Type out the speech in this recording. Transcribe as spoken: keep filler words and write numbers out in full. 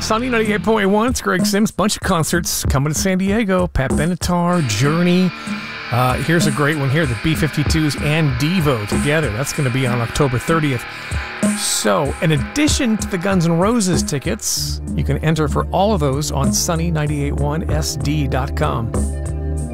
Sunny ninety-eight point one, it's Greg Sims. Bunch of concerts coming to San Diego. Pat Benatar, Journey. Uh, here's a great one here, the B fifty-twos and Devo together. That's going to be on October thirtieth. So, in addition to the Guns N' Roses tickets, you can enter for all of those on sunny nine eight one S D dot com.